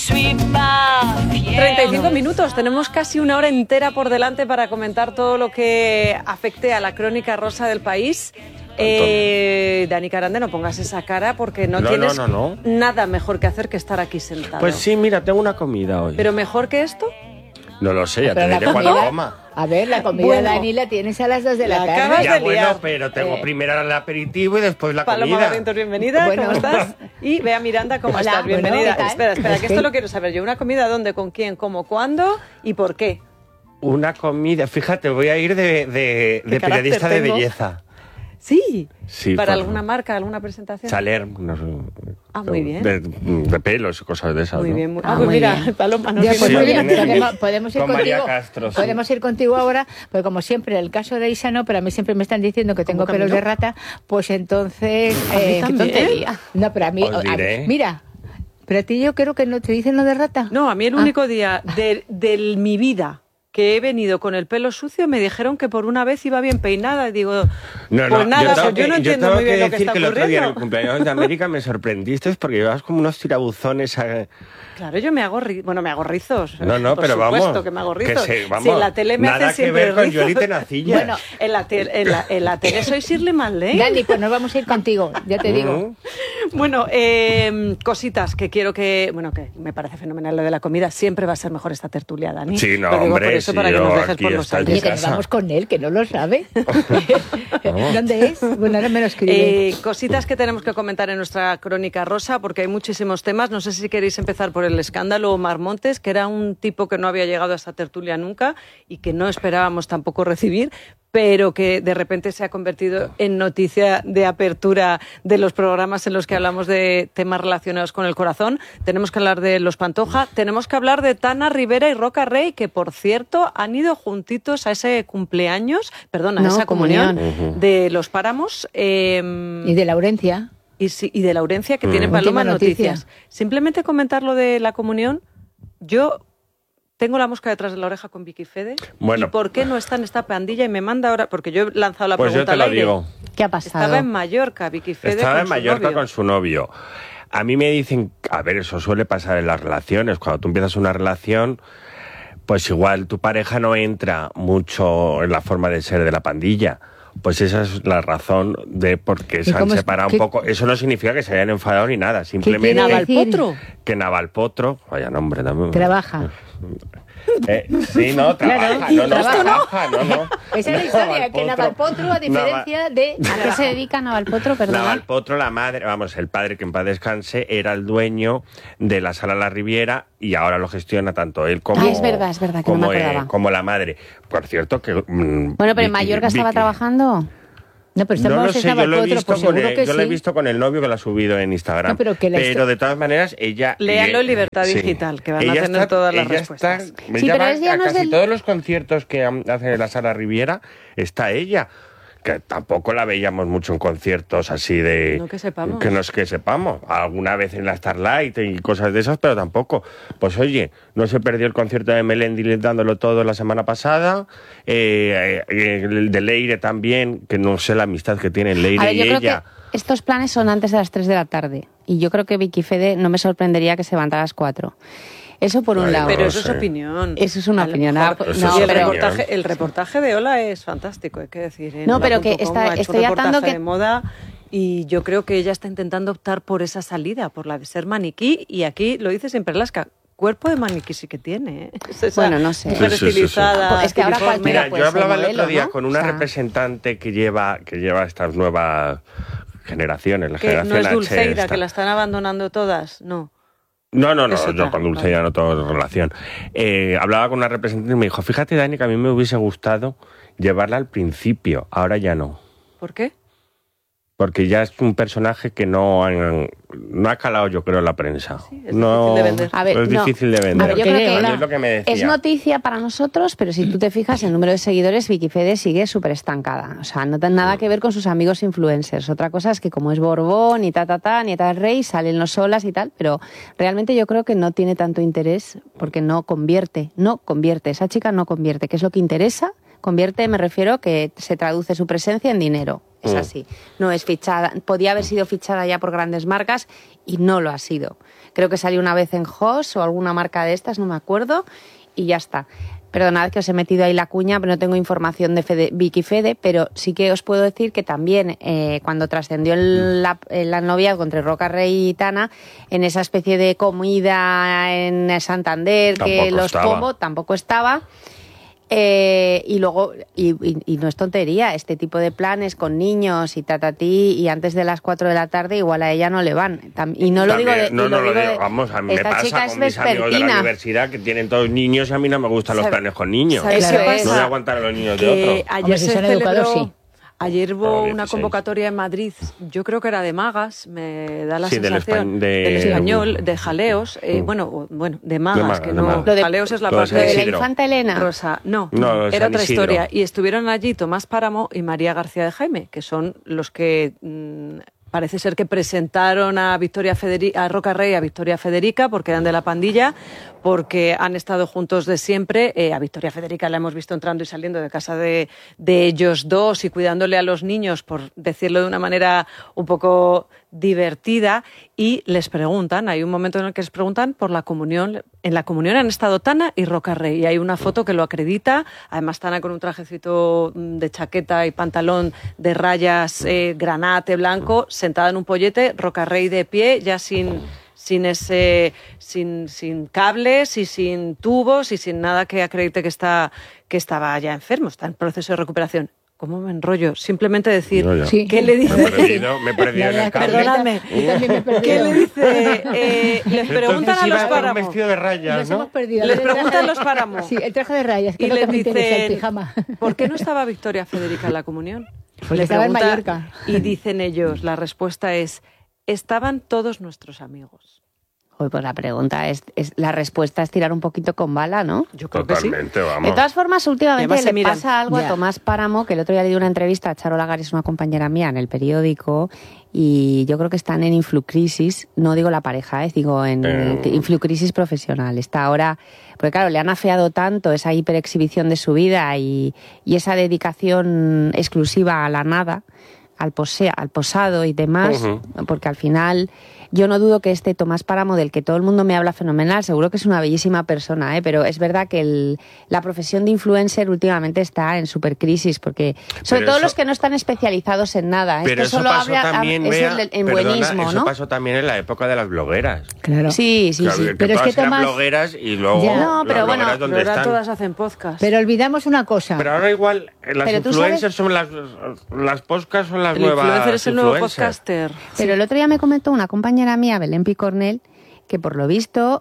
35 minutos, tenemos casi una hora entera por delante para comentar todo lo que afecte a la crónica rosa del país. Dani Carande, no pongas esa cara porque no tienes nada mejor que hacer que estar aquí sentado. Pues sí, mira, tengo una comida hoy. ¿Pero mejor que esto? No lo sé, ya te diré cuando coma. A ver, la comida, Dani, la tienes a las 2 de la tarde. Ya, bueno, pero tengo primero el aperitivo y después la comida. Paloma Barrientos, bienvenida, ¿cómo estás? Y Bea Miranda, ¿cómo estás? Bienvenida. Bueno, espera, que esto lo quiero saber yo. ¿Una comida dónde, con quién, cómo, cuándo y por qué? Una comida, fíjate, voy a ir de periodista de belleza. Sí, ¿para alguna marca, alguna presentación? Saler, no sé. Muy bien. De pelos y cosas de esas, muy ¿no? bien. Pues mira, bien. Paloma, no pues muy bien. bien. Podemos ir con contigo. María Castro, sí. Podemos ir contigo ahora, porque como siempre, el caso de Isa no, pero a mí siempre me están diciendo que tengo pelos de rata, pues entonces... qué tontería. No, pero a mí... mira, pero a ti yo creo que no te dicen lo de rata. No, a mí el único día de mi vida que he venido con el pelo sucio me dijeron que por una vez iba bien peinada. Digo, pues nada, yo no entiendo muy bien lo que está ocurriendo. Que el otro día en el cumpleaños de América me sorprendiste porque llevabas como unos tirabuzones. Claro, yo me hago rizos. No, por pero supuesto vamos. que me hago rizos. Si en la tele me hacen siempre rizos. Nada que ver con Yoli Tenacillas. Bueno, en la tele soy Shirley MacLaine. Dani, pues nos vamos a ir contigo, ya te digo. Bueno, cositas que quiero que... Bueno, que me parece fenomenal lo de la comida. Siempre va a ser mejor esta tertulia, Dani. Sí, no, lo digo hombre, por eso, para que nos dejes por los aires. Oye, que nos vamos con él, que no lo sabe. ¿Dónde es? Bueno, ahora me lo escribe. Cositas que tenemos que comentar en nuestra crónica rosa, porque hay muchísimos temas. No sé si queréis empezar por el escándalo Omar Montes, que era un tipo que no había llegado a esta tertulia nunca y que no esperábamos tampoco recibir, pero que de repente se ha convertido en noticia de apertura de los programas en los que hablamos de temas relacionados con el corazón. Tenemos que hablar de los Pantoja, tenemos que hablar de Tana Rivera y Roca Rey, que por cierto han ido juntitos a ese cumpleaños, a esa comunión de los Páramos. Y de Laurencia. Y de Laurencia, que tiene Paloma Noticias. Simplemente comentar lo de la comunión, yo tengo la mosca detrás de la oreja con Vicky Fede. Bueno. ¿Y por qué no está en esta pandilla? Y me manda ahora, porque yo he lanzado la pregunta al aire. Pues yo te lo digo. ¿Qué ha pasado? Estaba en Mallorca, Vicky Fede. Estaba en Mallorca con su novio. A mí me dicen, a ver, eso suele pasar en las relaciones. Cuando tú empiezas una relación, pues igual tu pareja no entra mucho en la forma de ser de la pandilla. Pues esa es la razón de por qué se han separado un poco. Eso no significa que se hayan enfadado ni nada. Simplemente Navalpotro. Que Navalpotro, vaya nombre también. Trabaja. Sí, no, trabaja. Claro, trabaja, no. Esa es la historia, que Navalpotro, a diferencia de... ¿A qué se dedica Navalpotro, perdón? Navalpotro, la madre, el padre, que en paz descanse, era el dueño de la Sala La Riviera y ahora lo gestiona tanto él como... es verdad, que no me acordaba. Como la madre. Por cierto que... bueno, pero en Mallorca estaba trabajando... No, pero no lo sé, yo lo he sí. visto con el novio que lo ha subido en Instagram. No, pero de todas maneras, ella... Léalo en Libertad Digital, que van a tener todas las respuestas. Ella va a casi todos los conciertos que hace la Sala Riviera, está ella. Que tampoco la veíamos mucho en conciertos así de... No que sepamos. Que no es que sepamos. Alguna vez en la Starlight y cosas de esas, pero tampoco. Pues oye, no se perdió el concierto de Melendi dándolo todo la semana pasada. El de Leire también, que no sé la amistad que tienen Leire y ella. Creo que estos planes son antes de las 3 de la tarde. Y yo creo que Vicky Fede no me sorprendería que se levantara a las 4. Eso por un lado. Pero eso es opinión. Eso es una opinión. El reportaje de Ola es fantástico, hay que decir. No, pero que estoy atando que... de moda y yo creo que ella está intentando optar por esa salida, por la de ser maniquí, y aquí lo dice siempre Alaska. Cuerpo de maniquí sí que tiene, ¿eh? Bueno, no sé. Mujer estilizada. Es que ahora cualquiera Mira, yo hablaba el otro día con una representante que lleva estas nuevas generaciones, la generación ¿No es H, Dulceida, que la están abandonando todas? No. No, yo con Dulce ya no tengo relación. Hablaba con una representante y me dijo, fíjate, Dani, que a mí me hubiese gustado llevarla al principio, ahora ya no. ¿Por qué? Porque ya es un personaje que no ha calado, yo creo, en la prensa. Sí, es difícil de vender. Es difícil de vender. A ver, yo creo que es lo que me decía. Es noticia para nosotros, pero si tú te fijas, el número de seguidores, Vicky Fede sigue súper estancada. O sea, no tiene nada que ver con sus amigos influencers. Otra cosa es que como es Borbón y nieta del rey, salen los solas y tal, pero realmente yo creo que no tiene tanto interés porque no convierte. Esa chica no convierte, que es lo que interesa. Convierte, me refiero, que se traduce su presencia en dinero. Es así. No es fichada. Podía haber sido fichada ya por grandes marcas y no lo ha sido. Creo que salió una vez en Hoss o alguna marca de estas, no me acuerdo, y ya está. Perdonad que os he metido ahí la cuña, pero no tengo información de Vicky Fede, pero sí que os puedo decir que también cuando trascendió el noviazgo entre Roca Rey y Tana, en esa especie de comida en Santander, que los Pombo tampoco estaba. Y luego, y no es tontería, este tipo de planes con niños y tatatí, y antes de las 4 de la tarde igual a ella no le van. Y no lo digo de... Vamos, a mí me pasa con mis amigos de la universidad que tienen todos niños y a mí no me gustan los planes con niños. No voy a aguantar a los niños de otros. Ayer se celebró... Ayer hubo una convocatoria en Madrid, yo creo que era de magas, me da la sensación, del español, de jaleos, bueno, de magas, que no, jaleos es la parte de la infanta Elena. Rosa, no era otra historia. Y estuvieron allí Tomás Páramo y María García de Jaime, que son los que... parece ser que presentaron a Roca Rey, a Victoria Federica, porque eran de la pandilla, porque han estado juntos de siempre. A Victoria Federica la hemos visto entrando y saliendo de casa de ellos dos y cuidándole a los niños, por decirlo de una manera un poco divertida, y les preguntan, hay un momento en el que les preguntan por la comunión. En la comunión han estado Tana y Roca Rey, y hay una foto que lo acredita, además Tana con un trajecito de chaqueta y pantalón de rayas granate blanco, sentada en un pollete, Roca Rey de pie, ya sin cables y sin tubos y sin nada que acredite que estaba ya enfermo, está en proceso de recuperación. ¿Cómo me enrollo? Simplemente decir, ¿qué le dice? Me he perdido en el cable. Perdóname. ¿Qué le dice? Les preguntan a los páramos. Vestido de rayas, ¿no? Les preguntan a los páramos. Sí, el traje de rayas, que y les dicen, el pijama. ¿Por qué no estaba Victoria Federica en la comunión? Pues estaba en Mallorca. Y dicen ellos, la respuesta es, estaban todos nuestros amigos. Pues la pregunta la respuesta es tirar un poquito con bala, ¿no? Yo creo Totalmente, que sí. Vamos. De todas formas, últimamente le pasa algo ya a Tomás Páramo, que el otro día le di una entrevista a Charo Lagares, una compañera mía, en el periódico, y yo creo que están en influcrisis, no digo la pareja, digo en influcrisis profesional. Está ahora, porque claro, le han afeado tanto esa hiperexhibición de su vida y esa dedicación exclusiva a la nada, al posado y demás, porque al final... Yo no dudo que este Tomás Páramo, del que todo el mundo me habla fenomenal, seguro que es una bellísima persona, pero es verdad que la profesión de influencer últimamente está en supercrisis, porque sobre todo los que no están especializados en nada. Pero esto eso solo pasó también, en buenismo, ¿no? Eso pasó también en la época de las blogueras. Claro. Sí. Pero todas eran blogueras y luego pero bueno, ¿dónde están? Todas hacen podcast. Pero olvidamos una cosa. Pero ahora igual las influencers son las podcasts, son las el nuevas influencer es el nuevo podcaster. Pero el otro día me comentó una compañera mía, Belén Picornell, que por lo visto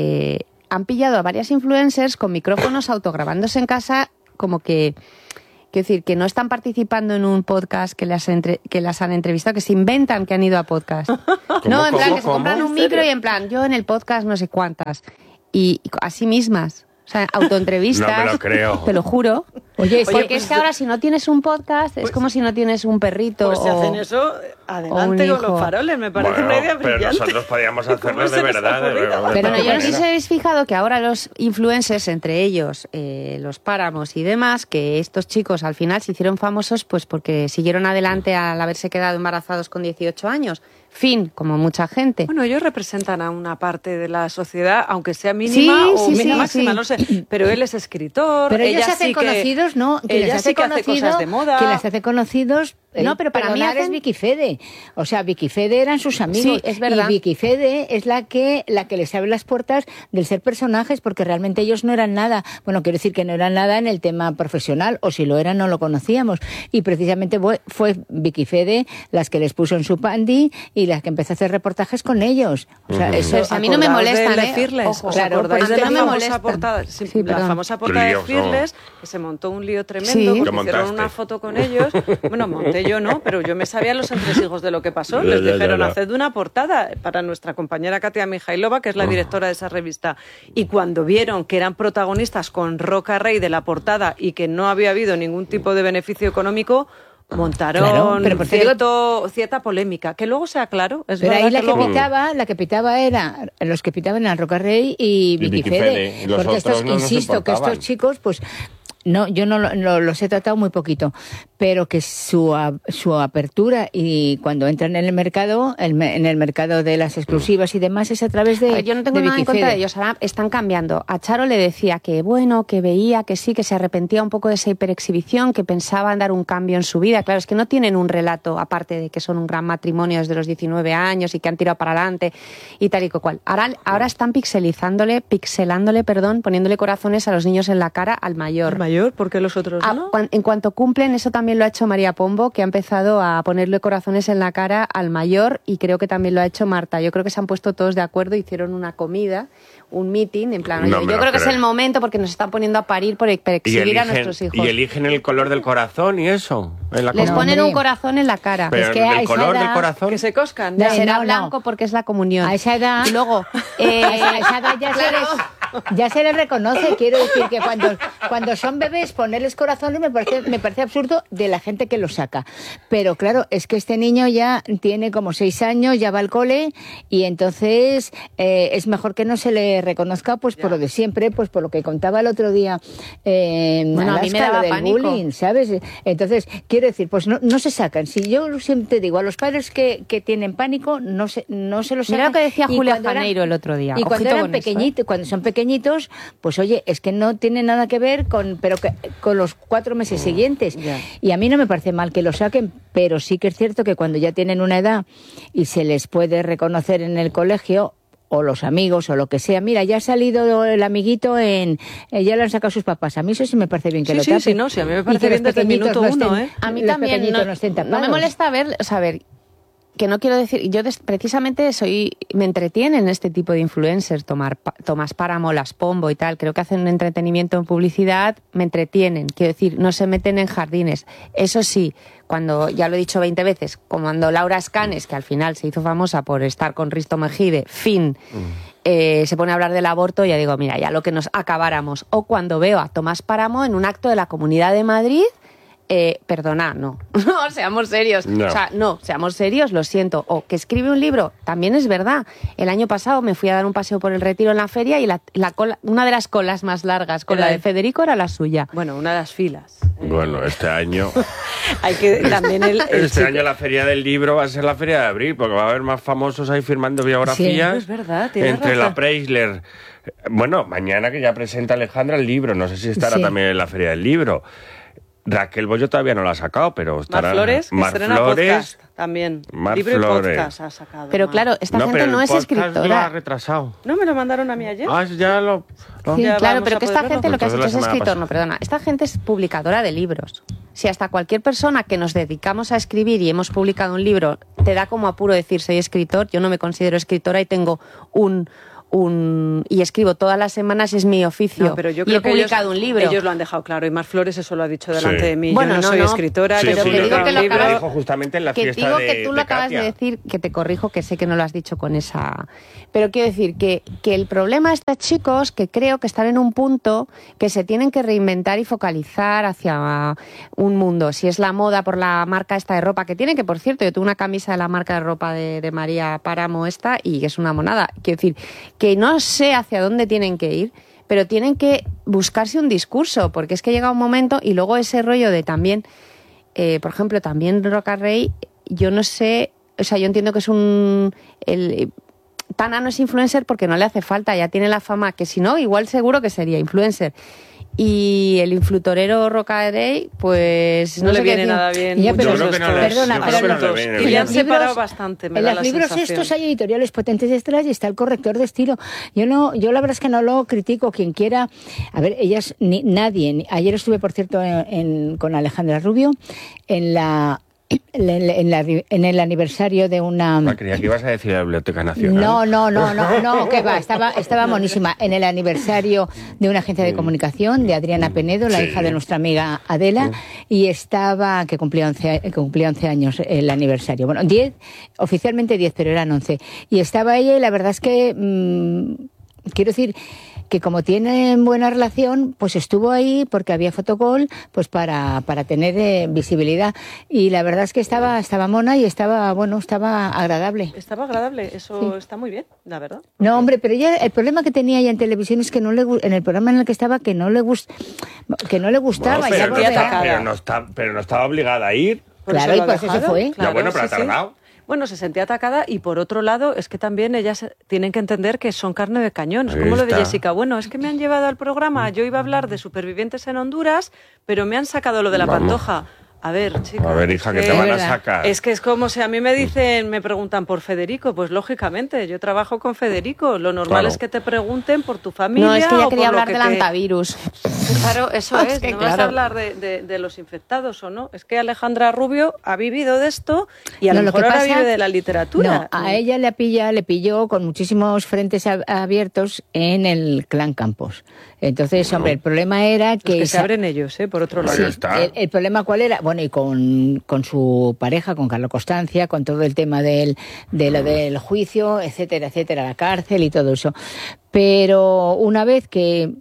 han pillado a varias influencers con micrófonos autograbándose en casa, como que, quiero decir, que no están participando en un podcast que las han entrevistado, que se inventan que han ido a podcast. No, en plan, que se compran un micro y en plan, yo en el podcast no sé cuántas. Y a sí mismas. O sea, autoentrevistas. No me lo creo. Te lo juro. Oye, porque es que ahora si no tienes un podcast es como si no tienes un perrito. Pues si hacen eso, adelante con los faroles, me parece una idea brillante. Pero nosotros podíamos hacerlo de verdad. Pero no, yo no sé si os habéis fijado que ahora los influencers, entre ellos los Páramos y demás, que estos chicos al final se hicieron famosos pues porque siguieron adelante al haberse quedado embarazados con 18 años. Fin, como mucha gente. Bueno, ellos representan a una parte de la sociedad, aunque sea mínima máxima, no sé. Pero él es escritor. Pero ellos se hacen conocidos, ¿no? Ella sí que hace cosas de moda. Que las hace conocidos. No, pero para mí es Vicky Fede. O sea, Vicky Fede eran sus amigos. Sí, es verdad. Y Vicky Fede es la que les abre las puertas del ser personajes, porque realmente ellos no eran nada. Bueno, quiero decir que no eran nada en el tema profesional, o si lo eran no lo conocíamos. Y precisamente fue Vicky Fede las que les puso en su pandi y las que empezó a hacer reportajes con ellos. O sea, eso a mí no me molesta, Ojo, claro, pues de no la famosa portada, la famosa portada de Fearless, que se montó un lío tremendo, porque hicieron una foto con ellos. Bueno, monté yo, ¿no? Pero yo me sabía los entresijos de lo que pasó. Les dijeron, haced una portada para nuestra compañera Katia Mijailova, que es la directora de esa revista. Y cuando vieron que eran protagonistas con Roca Rey de la portada y que no había habido ningún tipo de beneficio económico, montaron cierta polémica, que luego se aclaró. Pero ahí la que pitaba era, los que pitaban a Roca Rey y Vicky Fede. Porque estos, insisto, que estos chicos, pues... No, yo no los he tratado muy poquito, pero que su apertura y cuando entran en el mercado, en el mercado de las exclusivas y demás, es a través de yo no tengo nada en contra de ellos, ahora están cambiando. A Charo le decía que bueno, que veía, que sí, que se arrepentía un poco de esa hiperexhibición, que pensaba en dar un cambio en su vida. Claro, es que no tienen un relato, aparte de que son un gran matrimonio desde los 19 años y que han tirado para adelante y tal y cual. Ahora están pixelándole, poniéndole corazones a los niños en la cara al mayor. ¿El mayor? ¿Por qué los otros no? En cuanto cumplen, eso también lo ha hecho María Pombo, que ha empezado a ponerle corazones en la cara al mayor, y creo que también lo ha hecho Marta. Yo creo que se han puesto todos de acuerdo, hicieron una comida, un meeting, en plan, yo creo que es el momento porque nos están poniendo a parir por exhibir a nuestros hijos. ¿Y eligen el color del corazón y eso? Les ponen un corazón en la cara. Pero es que el color del corazón... Que se coscan. Será blanco porque es la comunión. A esa edad... Y luego... a esa edad ya se les reconoce. Quiero decir que cuando son bebés ponerles corazones me parece absurdo de la gente que los saca. Pero claro, es que este niño ya tiene como 6 años, ya va al cole, y entonces es mejor que no se le reconozca pues por lo de siempre, pues por lo que contaba el otro día a mí me daba del pánico. bullying, ¿sabes? Entonces, quiero decir, pues no se sacan. Si yo siempre digo a los padres que tienen pánico, no se los sacan. Mira lo que decía Y Julia cuando Janeiro el otro día. Y cuando Ojito eran con eso, pequeñitos, cuando son pequeñitos, pues oye, es que no tiene nada que ver con los 4 meses siguientes. Ya. Y a mí no me parece mal que lo saquen, pero sí que es cierto que cuando ya tienen una edad y se les puede reconocer en el colegio, o los amigos, o lo que sea, mira, ya ha salido el amiguito ya lo han sacado sus papás. A mí eso sí me parece bien que lo tapen. Sí, no, sí, a mí me parece bien desde el minuto uno, ¿eh? A mí los también pequeñitos no estén no me tapados. molesta ver, que no quiero decir, yo precisamente me entretienen este tipo de influencers, Tomás Páramo, Las Pombo y tal, creo que hacen un entretenimiento en publicidad, me entretienen, quiero decir, no se meten en jardines. Eso sí, cuando, ya lo he dicho 20 veces, como cuando Laura Escanes, que al final se hizo famosa por estar con Risto Mejide, se pone a hablar del aborto, ya digo, mira, ya lo que nos acabáramos. O cuando veo a Tomás Páramo en un acto de la Comunidad de Madrid, perdona, no, seamos serios. No. O sea, no, seamos serios, lo siento. O que escribe un libro, también es verdad. El año pasado me fui a dar un paseo por el Retiro en la feria y una de las colas más largas con la de Federico era la suya. Bueno, una de las filas. Bueno, este año... Hay que también Este año la Feria del Libro va a ser la Feria de Abril, porque va a haber más famosos ahí firmando biografías. Sí, es verdad, tienes entre razón. la Preisler. Bueno, mañana que ya presenta Alejandra el libro, no sé si estará también en la Feria del Libro. Raquel Bollo todavía no lo ha sacado, pero estará... Mar Flores, que Mar estrena Flores, podcast también. Mar Libro Flores. y podcast ha sacado. Pero Mar. claro, esta gente pero no el es podcast lo ha escritora. retrasado. ¿No me lo mandaron a mí ayer? Ah, ya lo... Sí, Ya claro, vamos pero a que poder esta gente verlo. lo que has Entonces, hecho la es semana escritor, pasada. no, perdona. Esta gente es publicadora de libros. Si hasta cualquier persona que nos dedicamos a escribir y hemos publicado un libro te da como apuro decir soy escritor, yo no me considero escritora y tengo y escribo todas las semanas, es mi oficio. No, pero yo y creo he que publicado un libro. Ellos lo han dejado claro, y Mar Flores eso lo ha dicho delante Sí. de mí. Bueno, yo no soy escritora, Sí, yo pero sí, que lo digo que lo lo acabas- dijo justamente en la Que fiesta digo de que tú lo acabas Katia. de decir, que te corrijo, que sé que no lo has dicho con esa... Pero quiero decir que el problema de estos chicos, que creo que están en un punto que se tienen que reinventar y focalizar hacia un mundo. Si es la moda por la marca esta de ropa que tienen, que por cierto, yo tuve una camisa de la marca de ropa de María Páramo esta y es una monada. Quiero decir, que no sé hacia dónde tienen que ir, pero tienen que buscarse un discurso, porque es que llega un momento y luego ese rollo de también, por ejemplo, también Roca Rey, yo no sé, o sea, yo entiendo que es Tana no es influencer porque no le hace falta, ya tiene la fama, que si no, igual seguro que sería influencer. Y el influtorero Roca Rey, pues no no le sé qué viene decir. nada bien. Ya, muchos pero- Yo creo que no de les- estos Perdona, yo creo que no asuntos. le viene Y bien. le han En los libros- separado bastante, me En da los la libros sensación. estos hay editoriales potentes detrás y está el corrector de estilo. Yo la verdad es que no lo critico. Quien quiera, a ver, ellas nadie. Ayer estuve, por cierto, con Alejandra Rubio en el aniversario de una... Creía que ibas a decir la Biblioteca Nacional. No, que va, estaba monísima. En el aniversario de una agencia de comunicación, de Adriana Penedo, la Sí. hija de nuestra amiga Adela, y estaba, que cumplía 11 años el aniversario. Bueno, 10, oficialmente 10, pero eran 11. Y estaba ella y la verdad es que... quiero decir que como tienen buena relación, pues estuvo ahí porque había fotocall, pues para tener visibilidad. Y la verdad es que estaba mona y estaba agradable. Estaba agradable, eso está muy bien, la verdad. No, hombre, pero ella, el problema que tenía ella en televisión es que en el programa en el que estaba, que no le gustaba. Bueno, Ya pero no estaba obligada a ir. Claro, y pues eso fue. Ya bueno, pero ha tardado. Bueno, se sentía atacada y por otro lado es que también ellas tienen que entender que son carne de cañón. Es como lo de Jessica. Bueno, es que me han llevado al programa, yo iba a hablar de supervivientes en Honduras, pero me han sacado lo de la Pantoja. A ver, chica. A ver, hija, que te van a sacar. Es que es como si a mí me preguntan por Federico, pues lógicamente, yo trabajo con Federico. Lo normal es que te pregunten por tu familia. No, es que ella o quería por hablar del antivirus. Claro, eso es. No vas a hablar de los infectados o no. Es que Alejandra Rubio ha vivido de esto y a lo mejor ahora vive de la literatura. No, a ella le pilló con muchísimos frentes abiertos en el Clan Campos. Entonces, hombre, el problema era que se abren ellos, por otro lado. Sí, el problema cuál era, bueno, y con su pareja, con Carlos Constancia, con todo el tema de lo del juicio, etcétera, etcétera, la cárcel y todo eso. Pero una vez que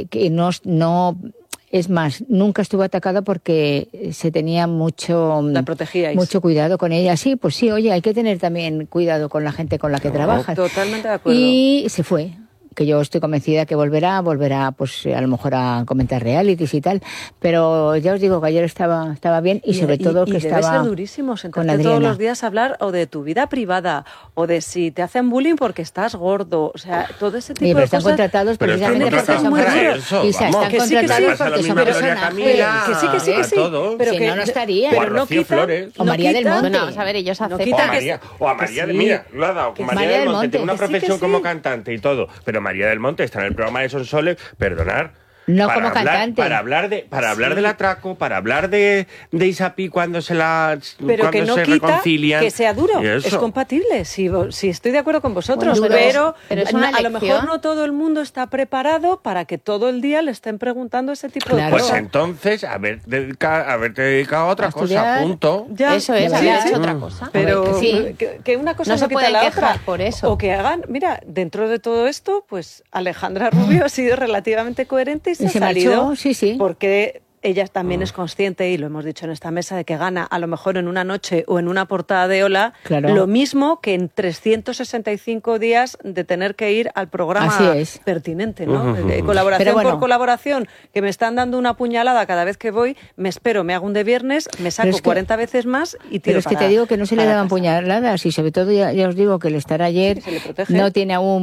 no es más, nunca estuvo atacada porque se tenía la protegíais. Mucho cuidado con ella. Sí, pues sí, oye, hay que tener también cuidado con la gente con la que trabajas. Totalmente de acuerdo. Y se fue. Que yo estoy convencida que volverá pues a lo mejor a comentar realities y tal, pero ya os digo que ayer estaba bien y sobre todo que estaba. Debe ser durísimo sentarte todos los días a hablar o de tu vida privada o de si te hacen bullying porque estás gordo, o sea, todo ese tipo de cosas. Están contratados precisamente porque son muy duros. Están contratados porque son personajes. Que sí. Pero si no estaría. Pero no quita. O María del Monte. Bueno, vamos a ver, ellos aceptan. O a María del Monte. Mira, lo ha dado. María del Monte tiene una profesión como cantante y todo, pero María del Monte está en el programa de Sonsoles, perdonar. No como cantante. Para hablar del atraco, para hablar de Isapi cuando se pero que no se quita reconcilian. Que sea duro, es compatible. Si estoy de acuerdo con vosotros, pero a lo mejor no todo el mundo está preparado para que todo el día le estén preguntando ese tipo de cosas. Pues entonces, haberte dedicado a otra cosa, punto. Ya, eso es, haber hecho otra cosa. Pero que una cosa no quita la otra. Por eso. O que hagan, mira, dentro de todo esto, pues Alejandra Rubio ha sido relativamente coherente y se ha salido, marchó, sí. Porque ella también es consciente, y lo hemos dicho en esta mesa, de que gana a lo mejor en una noche o en una portada de Hola lo mismo que en 365 días de tener que ir al programa pertinente, ¿no? Colaboración por colaboración, que me están dando una puñalada cada vez que voy, me espero, me hago un de viernes, me saco 40 veces más y tiro. Pero es que te digo que no se le daban puñaladas y sobre todo ya os digo que el estar ayer no tiene aún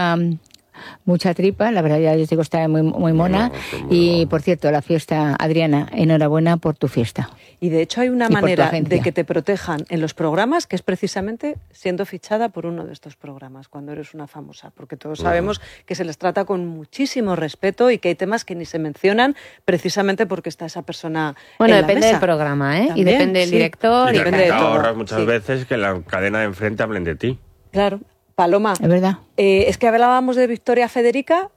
mucha tripa, la verdad ya les digo, está muy mona. Y por cierto, la fiesta, Adriana, enhorabuena por tu fiesta. Y de hecho hay una manera de que te protejan en los programas, que es precisamente siendo fichada por uno de estos programas, cuando eres una famosa, porque todos sabemos que se les trata con muchísimo respeto y que hay temas que ni se mencionan precisamente porque está esa persona en la depende mesa. Del programa, ¿eh? También, y depende del director. Y depende de todo. ahorras muchas veces que la cadena de enfrente hablen de ti. Claro. Paloma, es verdad. Es que hablábamos de Victoria Federica,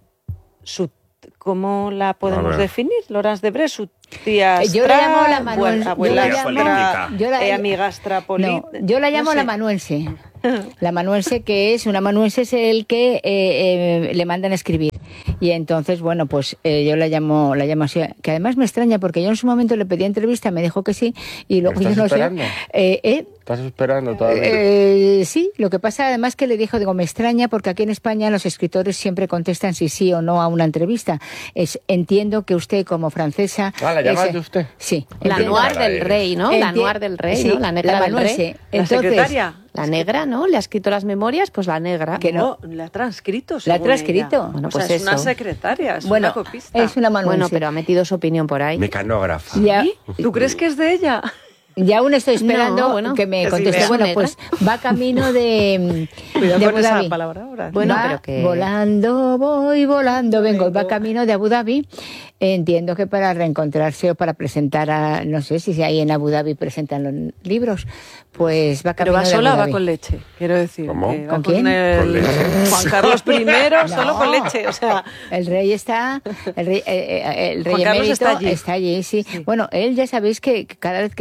¿cómo la podemos definir? Laurence de Bres, su tía yo la llamo la manuense. Amigastra política. No, yo la llamo la manuense. La manuense, que es una manuense, es el que le mandan a escribir. Y entonces, bueno, pues yo la llamo así, que además me extraña porque yo en su momento le pedí entrevista, me dijo que sí, y luego yo no esperando? sé. ¿Estás esperando todavía? Sí, lo que pasa además que le digo, me extraña porque aquí en España los escritores siempre contestan si sí o no a una entrevista. Entiendo que usted como francesa... ¿La llamas de usted? Sí. La Noir del Rey, ¿no? La Noir del Rey, ¿no? La negra del Rey. La secretaria. La negra, ¿no? Le ha escrito las memorias, pues la negra. Que no, la ha transcrito. La ha transcrito. Bueno, pues es una secretaria, es una copista. Es una manuense. Bueno, pero ha metido su opinión por ahí. Mecanógrafa. ¿Tú crees que es de ella? Ya aún estoy esperando que me conteste. Bueno, pues va camino de Abu Dhabi. Palabra ahora. Bueno, pero que voy volando, vengo. Va camino de Abu Dhabi. Entiendo que para reencontrarse o para presentar no sé si ahí en Abu Dhabi presentan los libros, pues va camino de Abu Dhabi. ¿Pero va sola o va con leche? Quiero decir. ¿Cómo? ¿Con quién? Con leche. Juan Carlos I, solo con leche, o sea... El rey está... El rey Juan Carlos emérito está allí, sí. Bueno, él ya sabéis que cada vez que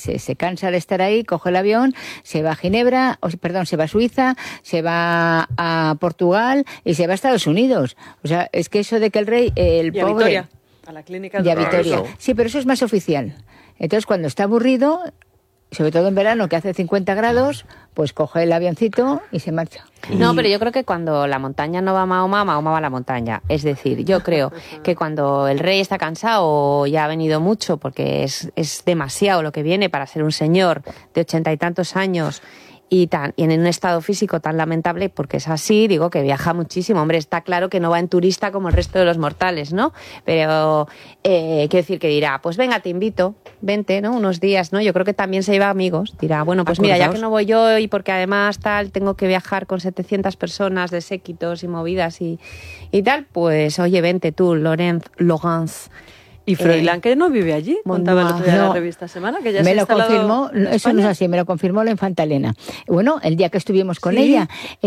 meses. Se cansa de estar ahí, coge el avión, se va a Ginebra, se va a Suiza, se va a Portugal y se va a Estados Unidos. O sea, es que eso de que el rey, el y a pobre... Vitoria, a la clínica de Vitoria. Sí, pero eso es más oficial. Entonces, cuando está aburrido, sobre todo en verano, que hace 50 grados, pues coge el avioncito y se marcha. No, pero yo creo que cuando la montaña no va a Mahoma, Mahoma va a la montaña. Es decir, yo creo que cuando el rey está cansado o ya ha venido mucho, porque es demasiado lo que viene para ser un señor de 80 y tantos años y en un estado físico tan lamentable, porque es así, digo que viaja muchísimo. Hombre, está claro que no va en turista como el resto de los mortales, ¿no? Pero quiero decir que dirá, pues venga, te invito, vente, ¿no? Unos días, ¿no? Yo creo que también se lleva amigos. Dirá, bueno, pues mira, ya que no voy yo y porque además tal, tengo que viajar con 700 personas de séquitos y movidas y tal, pues oye, vente tú, Laurence. ¿Y Froilán, que no vive allí? Contaba el otro día en la revista Semana, que ya me se lo instalado confirmó, en eso España. no es así, me lo confirmó la infanta Elena. Bueno, el día que estuvimos con ¿Sí? ella,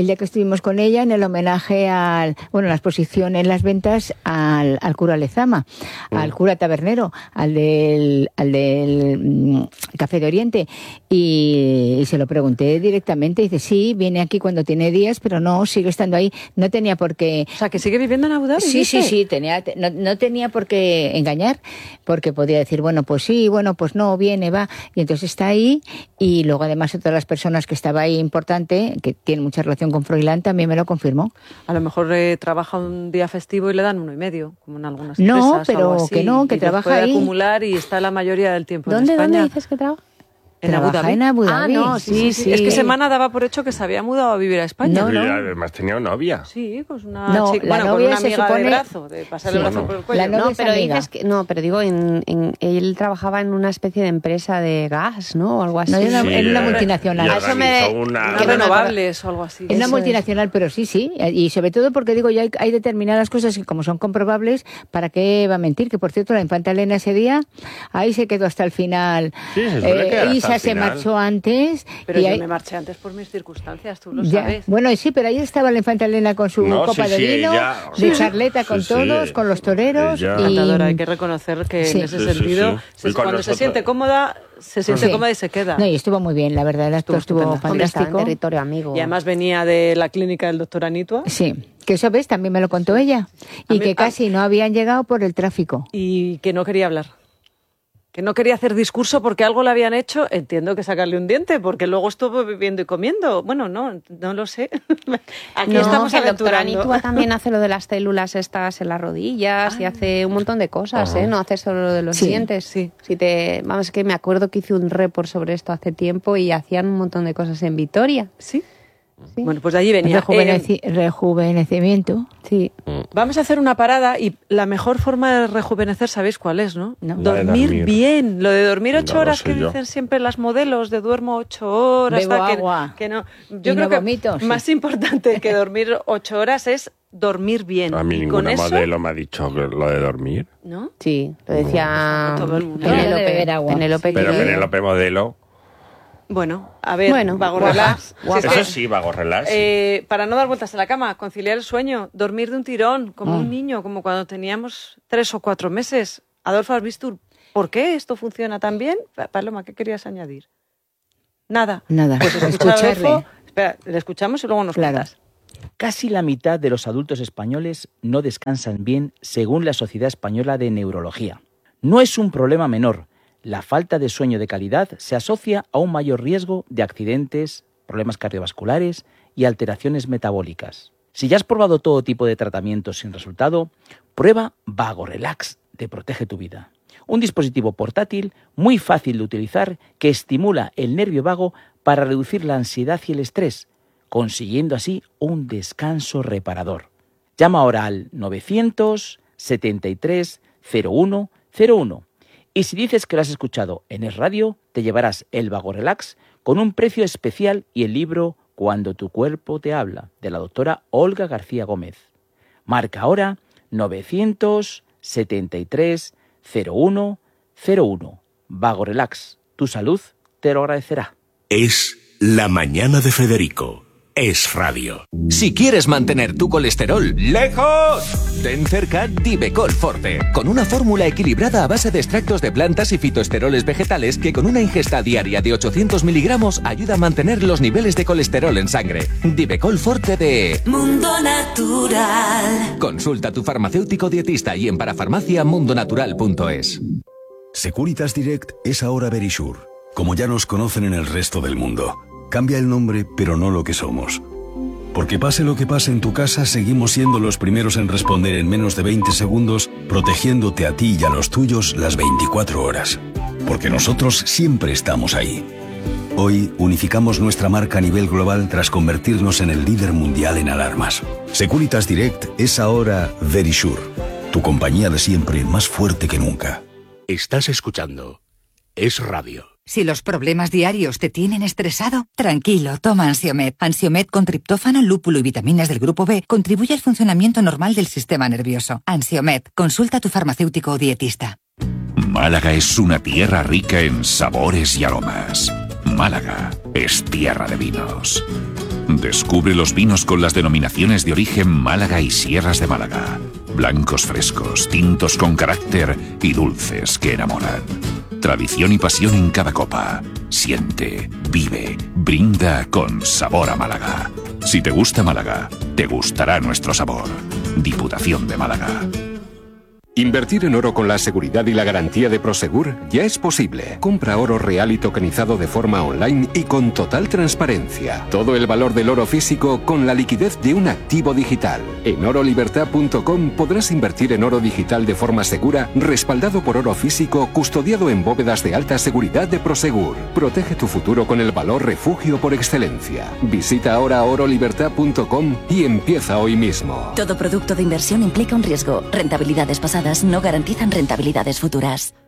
en el homenaje la exposición en las ventas al cura Lezama, al cura tabernero, al del Café de Oriente, y se lo pregunté directamente, y dice, sí, viene aquí cuando tiene días, pero no, sigue estando ahí, no tenía por qué... O sea, que sigue viviendo en Abu Dhabi. Sí, ¿dice? sí, no tenía por qué engañar, porque podía decir, bueno, pues sí, bueno, pues no, viene, va, y entonces está ahí, y luego además otra de las personas que estaba ahí importante, que tiene mucha relación con Froilán, también me lo confirmó. A lo mejor trabaja un día festivo y le dan 1,5, como en algunas No, empresas. pero o algo así, que no, que y los trabaja puede ahí. acumular y está la mayoría del tiempo en ¿Dónde España. dices que trabaja? En Abu Trabaja Dhabi. en Abu Dhabi. Ah, no, sí. Es que Semana daba por hecho que se había mudado a vivir a España. No, Y no. además tenía novia. Sí, pues una No, chica, la con novia una se amiga supone- de brazo, de pasarle el Sí. brazo por el cuello. La novia No, es pero amiga. dices que no, pero digo, él trabajaba en una especie de empresa de gas, ¿no? O algo así. No, en una y multinacional. A eso me- organizó una... Que renovables o algo así. Es una Eso es. multinacional, pero sí, y sobre todo porque digo, ya hay determinadas cosas que como son comprobables, ¿para qué va a mentir? Que por cierto, la infanta Elena ese día, ahí se quedó hasta el final. Sí, se suele quedar hasta Isa el se final. marchó antes. Pero y yo ahí- me marché antes por mis circunstancias, tú lo ya, sabes. bueno, sí, pero ahí estaba la infanta Elena con su No, copa sí, de sí, vino, ella- de sí. charleta con Sí, sí. todos, con los toreros. Ella- y- Encantadora, hay que reconocer que Sí. en ese Sí, sí, sentido, sí. Y con cuando se nosotros- siente cómoda, se siente Sí. cómoda y se queda. No, y estuvo muy bien, la verdad, el acto estuvo estupenda. Hombre, estaba en fantástico. territorio amigo. Y además venía de la clínica del doctor Anitua. Sí, que eso ves, también me lo contó ella. A Y mí- que casi no habían llegado por el tráfico. Y que no quería hablar. Que no quería hacer discurso porque algo le habían hecho. Entiendo que sacarle un diente, porque luego estuvo bebiendo y comiendo. Bueno, no lo sé. Aquí No, estamos que el doctor aventurando. Anitua también hace lo de las células estas en las rodillas y hace un montón de cosas, ¿eh? No hace solo lo de los Sí, dientes. sí. Vamos, que me acuerdo que hice un report sobre esto hace tiempo y hacían un montón de cosas en Vitoria. ¿Sí? Bueno, pues de allí venía. Rejuvenecimiento. Sí. Vamos a hacer una parada y la mejor forma de rejuvenecer, ¿sabéis cuál es, no? No. La de Dormir dormir. bien. Lo de dormir 8 No, horas sé que yo. dicen siempre las modelos, de duermo 8 horas. Bebo tal, agua. que no. Y Yo no creo que vomito, sí. más importante que dormir 8 horas es dormir bien. A mí y con ninguna eso, modelo me ha dicho que lo de dormir. ¿no? Sí, lo decía Todo el mundo. Yo de beber agua. Penélope Pero Cruz. Penélope modelo... Bueno, a ver, Bueno, vago guapa, relax. guapa. Si es que, Eso sí, vago relax. para no dar vueltas en la cama, conciliar el sueño, dormir de un tirón, como un niño, como cuando teníamos 3 o 4 meses. Adolfo, ¿has visto por qué esto funciona tan bien? Paloma, ¿qué querías añadir? Nada. Nada, Pues escuchar a escucharle. Adolfo. Espera, le escuchamos y luego nos Claro. cuentas. Casi la mitad de los adultos españoles no descansan bien según la Sociedad Española de Neurología. No es un problema menor. La falta de sueño de calidad se asocia a un mayor riesgo de accidentes, problemas cardiovasculares y alteraciones metabólicas. Si ya has probado todo tipo de tratamientos sin resultado, prueba Vago Relax de Protege tu Vida. Un dispositivo portátil muy fácil de utilizar que estimula el nervio vago para reducir la ansiedad y el estrés, consiguiendo así un descanso reparador. Llama ahora al 973 01 01 y si dices que lo has escuchado en Es Radio, te llevarás el Vago Relax con un precio especial y el libro Cuando tu cuerpo te habla, de la doctora Olga García Gómez. Marca ahora 973 01 01. Vago Relax, tu salud te lo agradecerá. Es La Mañana de Federico, es radio. Si quieres mantener tu colesterol lejos, ten cerca Divecol Forte, con una fórmula equilibrada a base de extractos de plantas y fitoesteroles vegetales que con una ingesta diaria de 800 miligramos ayuda a mantener los niveles de colesterol en sangre. Divecol Forte de Mundo Natural. Consulta a tu farmacéutico dietista y en parafarmacia.mundonatural.es. Securitas Direct es ahora Verisure, como ya nos conocen en el resto del mundo. Cambia el nombre, pero no lo que somos. Porque pase lo que pase en tu casa, seguimos siendo los primeros en responder en menos de 20 segundos, protegiéndote a ti y a los tuyos las 24 horas. Porque nosotros siempre estamos ahí. Hoy unificamos nuestra marca a nivel global tras convertirnos en el líder mundial en alarmas. Securitas Direct es ahora Verisure, tu compañía de siempre más fuerte que nunca. Estás escuchando Es Radio. Si los problemas diarios te tienen estresado, tranquilo, toma Ansiomed. Ansiomed con triptófano, lúpulo y vitaminas del grupo B contribuye al funcionamiento normal del sistema nervioso. Ansiomed, consulta a tu farmacéutico o dietista. Málaga es una tierra rica en sabores y aromas. Málaga es tierra de vinos. Descubre los vinos con las denominaciones de origen Málaga y Sierras de Málaga. Blancos frescos, tintos con carácter y dulces que enamoran. Tradición y pasión en cada copa. Siente, vive, brinda con sabor a Málaga. Si te gusta Málaga, te gustará nuestro sabor. Diputación de Málaga. Invertir en oro con la seguridad y la garantía de Prosegur ya es posible. Compra oro real y tokenizado de forma online y con total transparencia. Todo el valor del oro físico con la liquidez de un activo digital. En orolibertad.com podrás invertir en oro digital de forma segura, respaldado por oro físico, custodiado en bóvedas de alta seguridad de Prosegur. Protege tu futuro con el valor refugio por excelencia. Visita ahora orolibertad.com y empieza hoy mismo. Todo producto de inversión implica un riesgo. Rentabilidades pasadas no garantizan rentabilidades futuras.